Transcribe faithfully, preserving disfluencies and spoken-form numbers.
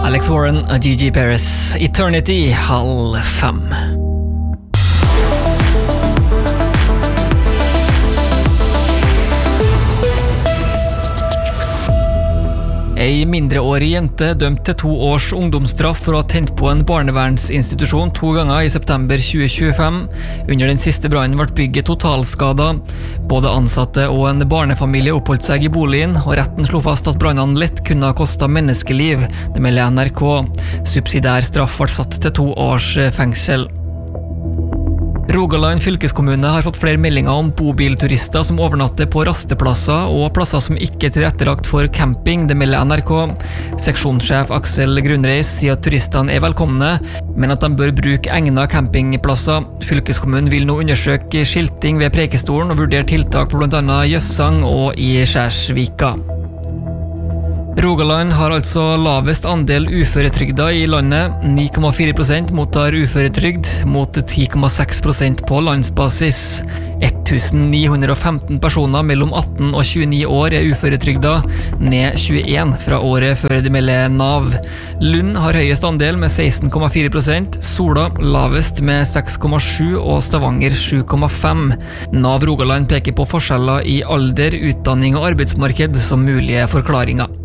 Alex Warren og Gigi Perez, Eternity, halv fem. Ei mindreårig jente dømt til to års ungdomsstraff for å ha tent på en barnevernsinstitusjon to ganger i september tjue tjuefem. Under den siste brannen ble bygget totalskadet. Både ansatte og en barnefamilie oppholdt seg i boligen, og retten slo fast at brannene lett kunne ha kostet menneskeliv, det melder N R K. Subsidiær straff ble satt til to års fengsel. Rogaland fylkeskommune har fått flere meldinger om bobilturister som overnatter på rasteplasser og plasser som ikke er tilrettelagt for camping, det melder N R K. Seksjonssjef Aksel Grunreis sier at turistene er velkomne, men at de bør bruke egnet campingplasser. Fylkeskommunen vil nå undersøke skilting ved Preikestolen og vurdere tiltak på blant annet Jøssang og i Skjærsvika. Rogaland har altså lavest andel uføretrygda i landet. ni komma fire prosent mottar uføretrygd, mot ti komma seks prosent på landsbasis. tusen ni hundre og femten personer mellom atten og tjueni år er uføretrygda, ned tjueen fra året før, det melder Nav. Lund har høyest andel med seksten komma fire prosent, Sola lavest med seks komma sju og Stavanger sju komma fem. Nav Rogaland peker på forskjeller i alder, utdanning og arbeidsmarked som mulige forklaringer.